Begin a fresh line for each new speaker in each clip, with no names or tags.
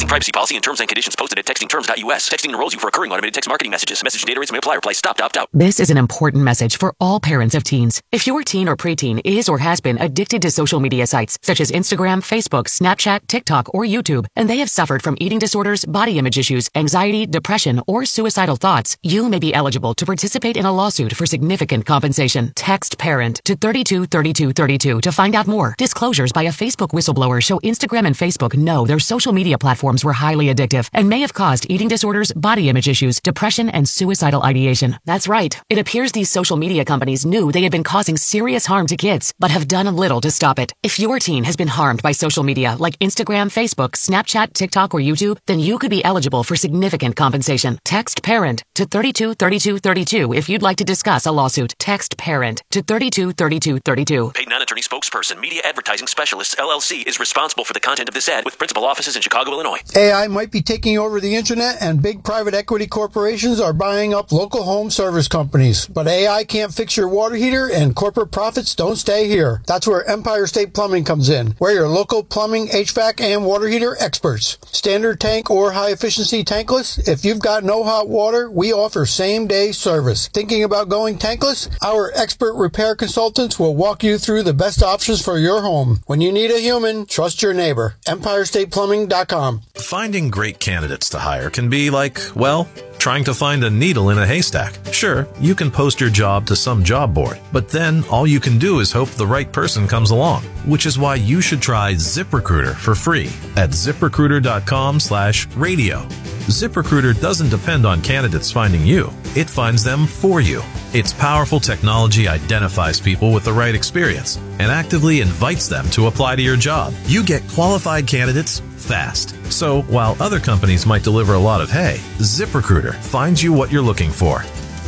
Privacy policy and terms and conditions posted at textingterms.us. Texting enrolls you for recurring automated text marketing messages. Message and data rates may apply. Reply stop to opt out.
This is an important message for all parents of teens. If your teen or preteen is or has been addicted to social media sites such as Instagram, Facebook, Snapchat, TikTok, or YouTube, and they have suffered from eating disorders, body image issues, anxiety, depression, or suicidal thoughts, you may be eligible to participate in a lawsuit for significant compensation. Text PARENT to 323232 to find out more. Disclosures by a Facebook whistleblower show Instagram and Facebook know their social media platforms were highly addictive and may have caused eating disorders, body image issues, depression, and suicidal ideation. That's right. It appears these social media companies knew they had been causing serious harm to kids, but have done little to stop it. If your teen has been harmed by social media like Instagram, Facebook, Snapchat, TikTok, or YouTube, then you could be eligible for significant compensation. Text PARENT to 323232 if you'd like to discuss a lawsuit. Text PARENT to 323232.
Paid non-attorney spokesperson, Media Advertising Specialists, LLC, is responsible for the content of this ad with principal offices in Chicago, Illinois.
AI might be taking over the internet, and big private equity corporations are buying up local home service companies. But AI can't fix your water heater, and corporate profits don't stay here. That's where Empire State Plumbing comes in. We're your local plumbing, HVAC, and water heater experts. Standard tank or high-efficiency tankless? If you've got no hot water, we offer same-day service. Thinking about going tankless? Our expert repair consultants will walk you through the best options for your home. When you need a human, trust your neighbor. EmpireStatePlumbing.com.
Finding great candidates to hire can be like, well, trying to find a needle in a haystack. Sure, you can post your job to some job board, but then all you can do is hope the right person comes along, which is why you should try ZipRecruiter for free at ZipRecruiter.com/radio. ZipRecruiter doesn't depend on candidates finding you. It finds them for you. Its powerful technology identifies people with the right experience and actively invites them to apply to your job. You get qualified candidates fast. So while other companies might deliver a lot of hay, ZipRecruiter finds you what you're looking for.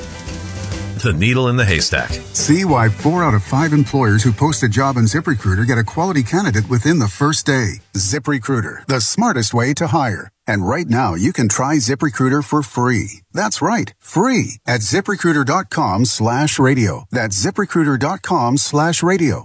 The needle in the haystack.
See why 4 out of 5 employers who post a job on ZipRecruiter get a quality candidate within the first day. ZipRecruiter, the smartest way to hire. And right now, you can try ZipRecruiter for free. That's right, free at ZipRecruiter.com/radio. That's ZipRecruiter.com/radio.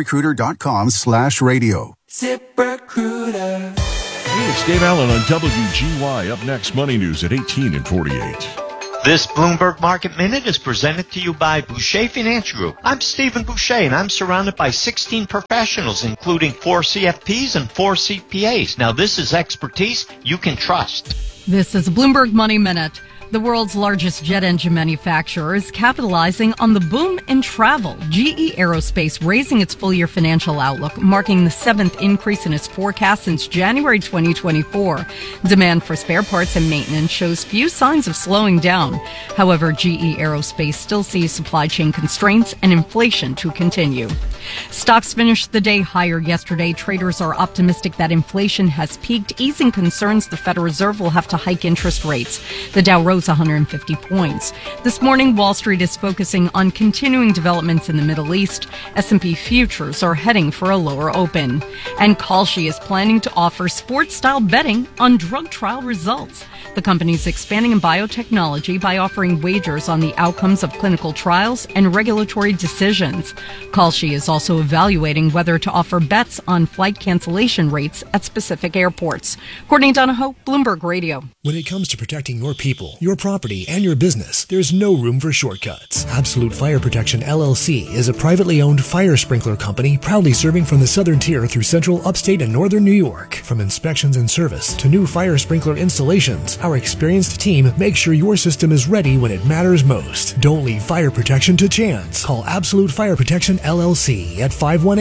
ZipRecruiter.com/radio.
ZipRecruiter. Hey, it's Dave Allen on WGY. Up next, Money News at 18 and 48.
This Bloomberg Market Minute is presented to you by Boucher Financial Group. I'm Stephen Boucher, and I'm surrounded by 16 professionals, including 4 CFPs and 4 CPAs. Now, this is expertise you can trust.
This is Bloomberg Money Minute. The world's largest jet engine manufacturer is capitalizing on the boom in travel. GE Aerospace raising its full-year financial outlook, marking the 7th increase in its forecast since January 2024. Demand for spare parts and maintenance shows few signs of slowing down. However, GE Aerospace still sees supply chain constraints and inflation to continue. Stocks finished the day higher yesterday. Traders are optimistic that inflation has peaked, easing concerns the Federal Reserve will have to hike interest rates. The Dow rose 150 points. This morning, Wall Street is focusing on continuing developments in the Middle East. S&P futures are heading for a lower open. And Kalshi is planning to offer sports-style betting on drug trial results. The company is expanding in biotechnology by offering wagers on the outcomes of clinical trials and regulatory decisions. Kalshi is also evaluating whether to offer bets on flight cancellation rates at specific airports. Courtney Donahoe, Bloomberg Radio.
When it comes to protecting your people, your property, and your business, there's no room for shortcuts. Absolute Fire Protection LLC is a privately owned fire sprinkler company proudly serving from the southern tier through central, upstate, and northern New York. From inspections and service to new fire sprinkler installations, our experienced team makes sure your system is ready when it matters most. Don't leave fire protection to chance. Call Absolute Fire Protection LLC at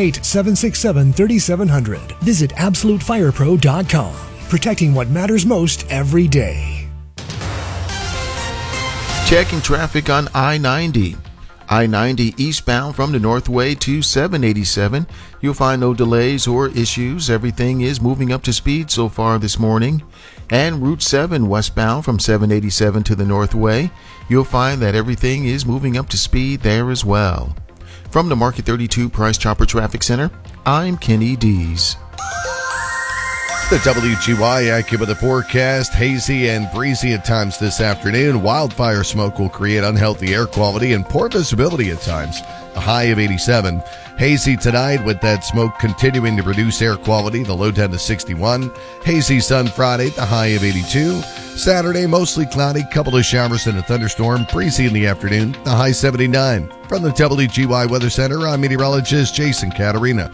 518-767-3700. Visit AbsoluteFirePro.com. Protecting what matters most every day.
Checking traffic on I-90. I-90 eastbound from the Northway to 787. You'll find no delays or issues. Everything is moving up to speed so far this morning. And Route 7 westbound from 787 to the Northway. You'll find that everything is moving up to speed there as well. From the Market 32 Price Chopper Traffic Center, I'm Kenny Dees.
The WGY AccuWeather forecast, hazy and breezy at times this afternoon. Wildfire smoke will create unhealthy air quality and poor visibility at times. A high of 87. Hazy tonight with that smoke continuing to reduce air quality, the low down to 61. Hazy sun Friday, the high of 82. Saturday, mostly cloudy, couple of showers and a thunderstorm, breezy in the afternoon, the high 79. From the WGY Weather Center, I'm meteorologist Jason Caterina.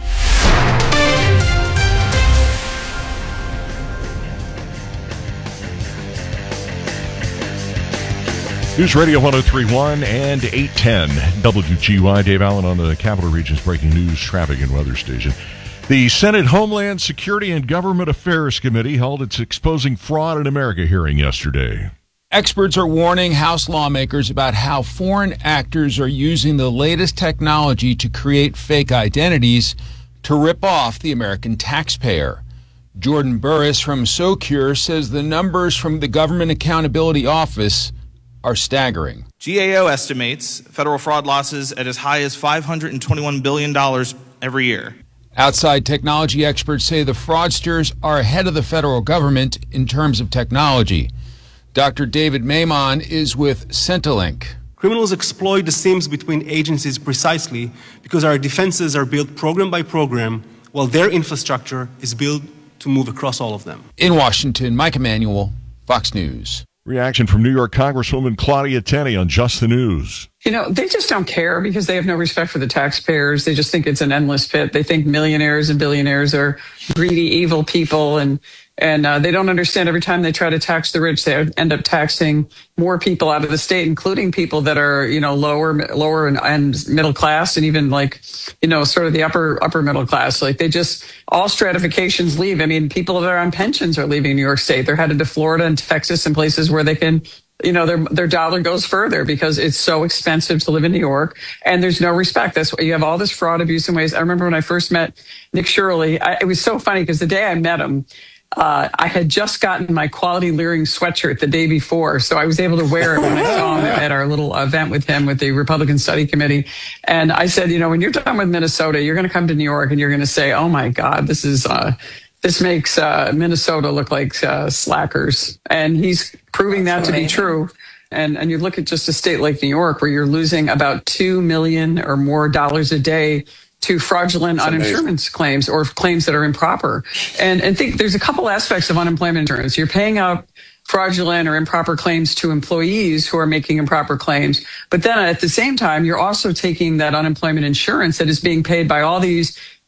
News Radio 103.1 and 810 WGY. Dave Allen on the Capital Region's breaking news, traffic, and weather station. The Senate Homeland Security and Government Affairs Committee held its Exposing Fraud in America hearing yesterday.
Experts are warning House lawmakers about how foreign actors are using the latest technology to create fake identities to rip off the American taxpayer. Jordan Burris from Socure says the numbers from the Government Accountability Office are staggering.
GAO estimates federal fraud losses at as high as $521 billion every year.
Outside technology experts say the fraudsters are ahead of the federal government in terms of technology. Dr. David Maimon is with Centilink.
Criminals exploit the seams between agencies precisely because our defenses are built program by program, while their infrastructure is built to move across all of them.
In Washington, Mike Emanuel, Fox News.
Reaction from New York Congresswoman Claudia Tenney on Just the News.
You know, they just don't care because they have no respect for the taxpayers. They just think it's an endless pit. They think millionaires and billionaires are greedy, evil people, and they don't understand every time they try to tax the rich, they end up taxing more people out of the state, including people that are, you know, lower and middle class, and even like, you know, sort of the upper middle class. Like they just, all stratifications leave. I mean, people that are on pensions are leaving New York State. They're headed to Florida and Texas and places where they can, you know, their dollar goes further because it's so expensive to live in New York, and there's no respect. That's why you have all this fraud, abuse, and waste. I remember when I first met Nick Shirley, it was so funny because the day I met him, I had just gotten my Quality Leering sweatshirt the day before, so I was able to wear it when I saw him at our little event with him with the Republican Study Committee. And I said, you know, when you're done with Minnesota, you're going to come to New York and you're going to say, oh my God, this makes Minnesota look like slackers. And he's proving that to be true. And you look at just a state like New York, where you're losing about $2 million or more dollars a day to fraudulent uninsurance claims or claims that are improper. And think there's a couple aspects of unemployment insurance. You're paying out fraudulent or improper claims to employees who are making improper claims. But then at the same time, you're also taking that unemployment insurance that is being paid by all these